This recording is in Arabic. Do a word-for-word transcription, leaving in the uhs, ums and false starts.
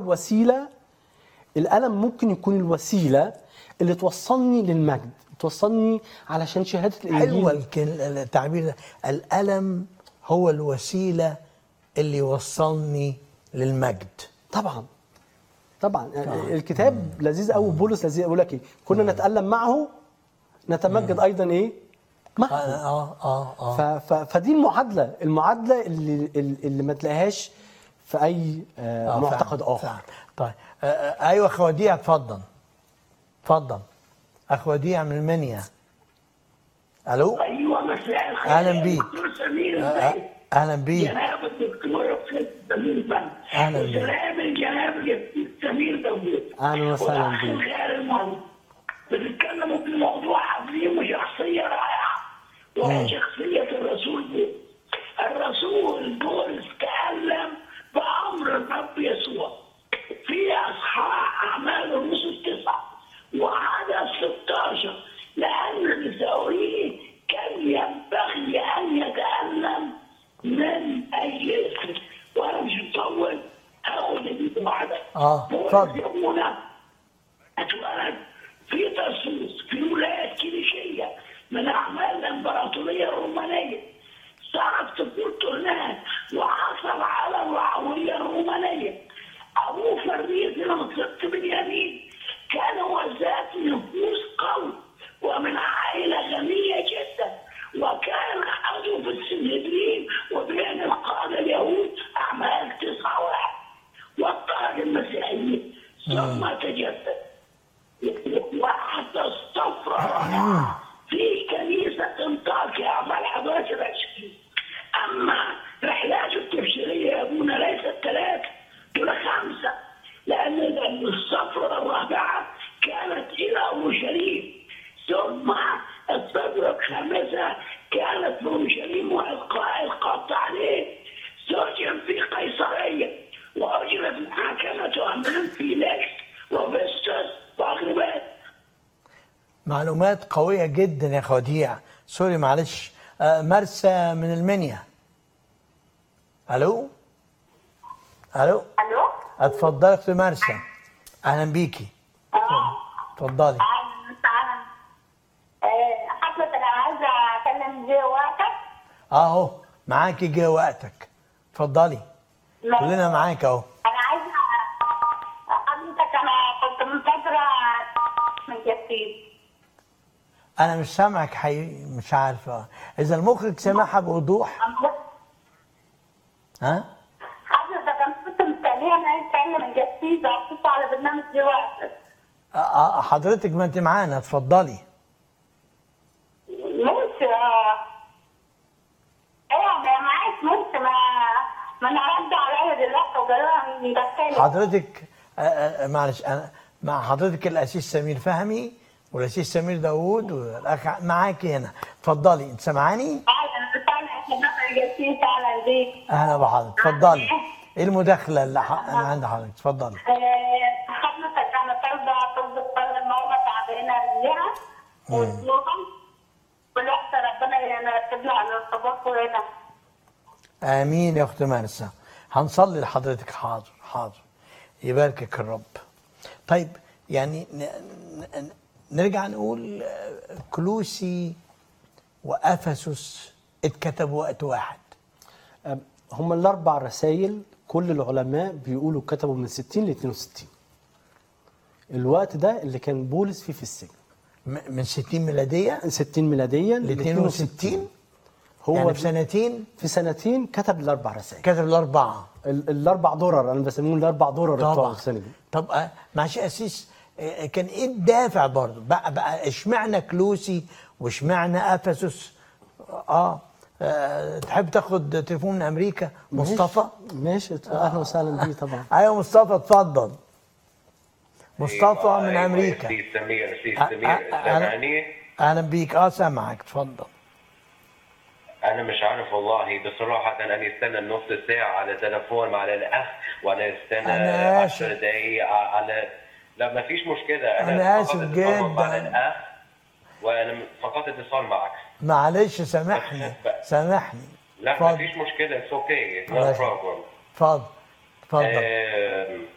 الوسيله، الالم ممكن يكون الوسيله اللي توصلني للمجد، توصلني علشان شهاده الانجيل. حلوه التعبير ده، الالم هو الوسيله اللي يوصلني للمجد. طبعا طبعا الكتاب مم. لذيذ قوي. بولس لذيذ، يقول لك ايه؟ كنا مم. نتألم معه نتمجد مم. ايضا ايه معه. اه اه اه ف ف فدي المعادله المعادله اللي اللي ما تلاقيهاش في اي آه آه معتقد فعلا. اخر. فعلا. طيب آه آه ايوه اخ وديع، اتفضل اتفضل اخ وديع من المنيا. الو. ايوه مساء الخير. اهلا بيك. دكتور سمير آه ازيك؟ اهلا بيك. جناب الدكتور سمير بن اهلا بيك. وسلام الجناب سمير داوود. اهلا وسهلا بيك. غير المهم بنتكلموا في موضوع عظيم وشخصيه رائعه، وهي شخصيه الرسول بولس. الرسول بولس تألم بأمر الرب يسوع في اصحاح اعمال الرسل تسعه وعدد ستاشر، لان الثوري كان ينبغي ان يتألم من اجل اسمه. وانا مش مطول، هاخد الموعده. اه اتفضل. اتولد في طرسوس في ولايه كيليشيه من اعمال الامبراطوريه الرومانيه. صعد طفولته هناك وحصل على الرعويه الرومانيه. ابوه فريد من سبط بنيامين، كان هو ذات نفوذ قوي ومن عائله غنيه جدا، وكان عضو في السنهدرين وبين القاده اليهود. اعمال تسعه واحد. واضطهد المسيحيين ثم تجدد وحتى استفرغ في كنيسه انطاكيا. اعمال حداشر عشرين. اما رحلاته التبشيريه يا ابونا ليست ثلاثه، دول خمسه، لان السفره الرابعه كانت الى اورشليم، ثم السفره الخامسه كانت في اورشليم والقاء القبض عليه. سجن في قيصريه واجرت محاكمته امام فيليكس وفيستوس واغربات. معلومات قويه جدا يا خديع. سوري معلش. آه مرسى من المنيا. الو الو الو اتفضلي اختي مرسى، اهلا بيكي. اه اتفضلي. اهلا وسهلا. حضرتك انا عايزه اكلم جه وقتك. اهو معاكي جه وقتك، اتفضلي كلنا معاك اهو. انا عايزه حضرتك، انا كنت منتظره من جديد. انا مش سامعك حقيقي، مش عارفه اذا المخرج سامعها بوضوح. ها حضرتك انا كنت مستنيه ان انا اتكلم من جديد احط على برنامج جه وقتك. اه حضرتك ما انت معانا، اتفضلي. ماشي. اه ايوه انا معاك. ماشي. ما ما انا رد عليا دلوقتي وجايه من دكتور. حضرتك آه آه معلش، انا مع حضرتك الاسيس سمير فهمي والاسيس سمير داوود والاخ معاكي هنا. اتفضلي، انت سامعاني؟ اهلا وسهلا حضرتك جديد. اهلا بيك. اهلا بحضرتك، اتفضلي. ايه المداخله اللي انا عند حضرتك؟ اتفضلي. حضرتك انا طالبه طب الطلبه ماما تعبانه رجليها وصوتها والوقت ربنا يرتب لها على الارتباط وهنا. امين يا اخت مرسى، هنصلي لحضرتك. حاضر حاضر، يباركك الرب. طيب يعني نرجع نقول كلوسي وافسس اتكتبوا وقت واحد. هم الاربع رسائل كل العلماء بيقولوا كتبوا من ستين ل اتنين وستين. الوقت ده اللي كان بولس فيه في السجن من ستين ميلاديه ستين ميلاديا ل اتنين وستين. هو يعني في سنتين في سنتين كتب الاربع رسائل. كتب الاربعه الاربع درر، انا بسميهم الاربع درر بتوع السنه دي. طب معلش يا اسيس، كان ايه الدافع برضه بقى بقى اشمعنى كلوسي واشمعنى افسس؟ اه, آه تحب تاخد تليفون من امريكا؟ مصطفى ماشي. اهلا وسهلا بيه طبعا. ايوه مصطفى اتفضل. مصطفى أيوة من أيوة امريكا. سي سمير سي سمير سامعني؟ اهلا بيك. اه سامعك، اتفضل. انا مش عارف والله بصراحه، انا استنى نص ساعه على تليفون مع الاخ وانا استنى عشر دقائق على. لا ما فيش مشكله. انا, أنا اسف جدا مع الاخ وانا فقط اتصال معك. معلش سامحني سامحني. لا ما فيش مشكله. اتس اوكي. نو بروبلم. اتفضل اتفضل.